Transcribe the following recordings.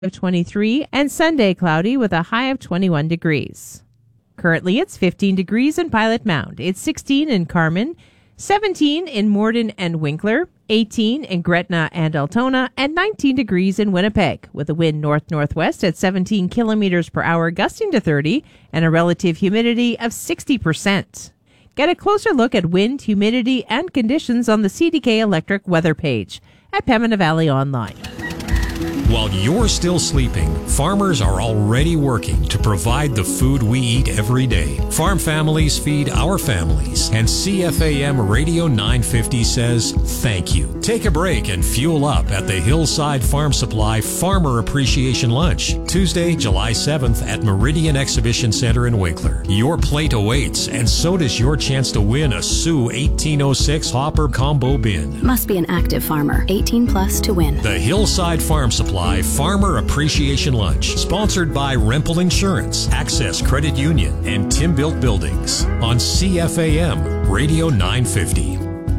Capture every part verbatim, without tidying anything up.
of twenty-three, and Sunday cloudy with a high of twenty-one degrees. Currently, it's fifteen degrees in Pilot Mound. It's sixteen in Carmen, seventeen in Morden and Winkler, eighteen in Gretna and Altona, and nineteen degrees in Winnipeg, with a wind north-northwest at seventeen kilometers per hour, gusting to thirty, and a relative humidity of sixty percent. Get a closer look at wind, humidity, and conditions on the C D K Electric weather page at Pembina Valley Online. While you're still sleeping, farmers are already working to provide the food we eat every day. Farm families feed our families, and C F A M Radio nine fifty says thank you. Take a break and fuel up at the Hillside Farm Supply Farmer Appreciation Lunch, Tuesday, July seventh at Meridian Exhibition Center in Winkler. Your plate awaits, and so does your chance to win a Sioux eighteen oh six Hopper Combo Bin. Must be an active farmer, eighteen plus to win. The Hillside Farm Supply Farmer Appreciation Lunch, sponsored by Rempel Insurance, Access Credit Union, and Tim Built Buildings on C F A M Radio nine fifty.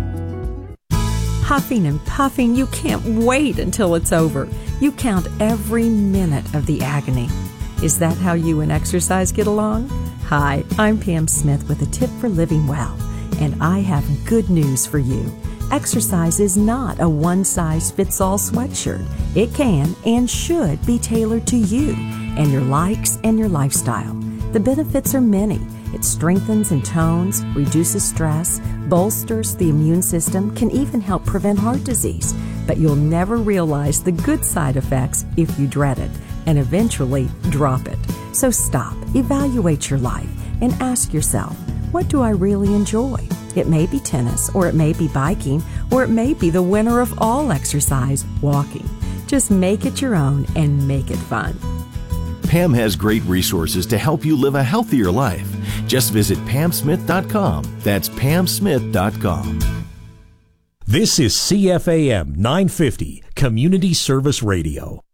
Huffing and puffing, you can't wait until it's over. You count every minute of the agony. Is that how you and exercise get along? Hi, I'm Pam Smith with a tip for living well, and I have good news for you. Exercise is not a one-size-fits-all sweatshirt. It can and should be tailored to you and your likes and your lifestyle. The benefits are many. It strengthens and tones, reduces stress, bolsters the immune system, can even help prevent heart disease. But you'll never realize the good side effects if you dread it and eventually drop it. So stop, evaluate your life, and ask yourself, what do I really enjoy? It may be tennis, or it may be biking, or it may be the winner of all exercise, walking. Just make it your own and make it fun. Pam has great resources to help you live a healthier life. Just visit pam smith dot com. That's pam smith dot com. This is C F A M nine fifty, Community Service Radio.